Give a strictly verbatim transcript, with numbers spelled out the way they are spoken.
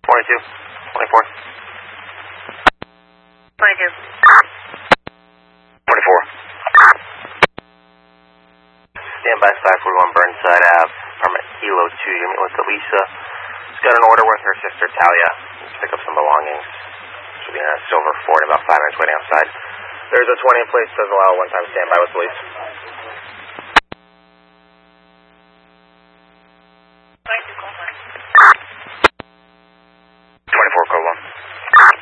twenty-two, twenty-four. twenty-two. twenty-four. Stand by five forty-one Burnside Ave, apartment Kilo two, you're meeting with Elisa. She's got an order with her sister Talia. Let's pick up some belongings. She'll be in a silver Ford, about five minutes waiting outside. There's a twenty in place, doesn't allow one time standby with police.